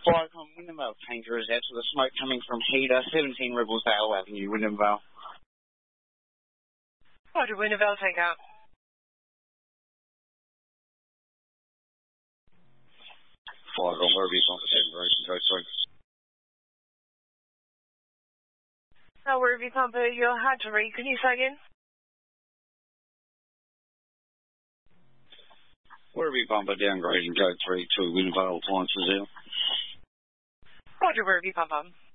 Flycom, Wyndhamvale Tanker is out to the smoke coming from Heater, 17 Rebelsdale Avenue, Wyndhamvale. Roger, Wyndhamvale Tanker. Flycom, Werribee Pumper, Declaration Code 3. No, Werribee Pumper, you're hard to read. Can you say again? Werribee Pumper, downgrading Code 3 to Wyndhamvale Appliances out. Roger, Werribee Pumper.